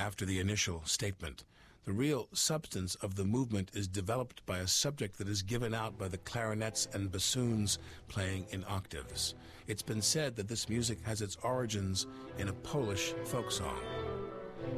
after the initial statement. The real substance of the movement is developed by a subject that is given out by the clarinets and bassoons playing in octaves. It's been said that this music has its origins in a Polish folk song.